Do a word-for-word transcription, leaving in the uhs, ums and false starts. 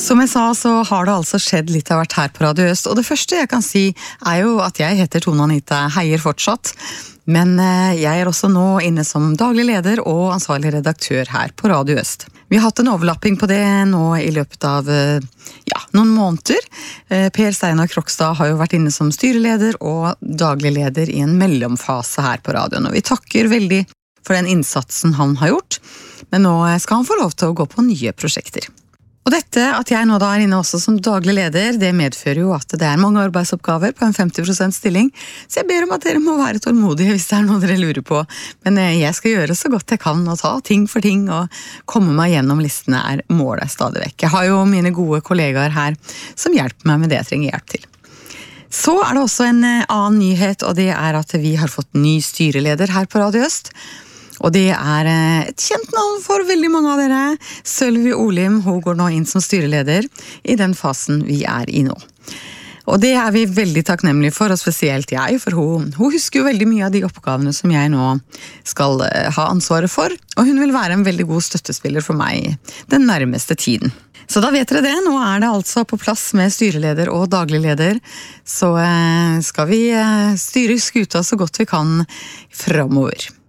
Som jeg sa, så har det altså skjedd litt av hvert her på Radio Øst, og det første jeg kan si er jo at jeg heter Tone Anita Heier fortsatt, men jeg er også nå inne som daglig leder og ansvarlig redaktør her på Radio Øst. Vi har hatt en overlapping på det nå i løpet av ja, noen måneder. Per Steinar Krokstad har jo vært inne som styreleder og daglig leder i en mellomfase her på radioen, og vi takker veldig for den innsatsen han har gjort, men nå skal han få lov til å gå på nye prosjekter. Og dette at jeg nå da er inne også som daglig leder, det medfører jo at det er mange arbeidsoppgaver på en femti prosent stilling, så jeg ber om at dere må være tålmodige hvis det er noe dere lurer på. Men jeg skal gjøre så godt jeg kan og ta ting for ting og komme meg gjennom listene er målet stadig vekk. Jeg har jo mine gode kollegaer her som hjelper meg med det jeg trenger hjelp til. Så er det også en annen nyhet, og det er at vi har fått ny styreleder her på Radio Øst. Og det er et kjent navn for veldig mange av dere. Sølvi Olim, hun går nå inn som styreleder i den fasen vi er i nå. Og det er vi veldig takknemlige for, og spesielt jeg, for hun, hun husker jo veldig mye av de oppgavene som jeg nå skal ha ansvaret for, og hun vil være en veldig god støttespiller for meg den nærmeste tiden. Så da vet dere det, nå er det altså på plass med styreleder og daglig leder, så skal vi styre skuta så godt vi kan fremover.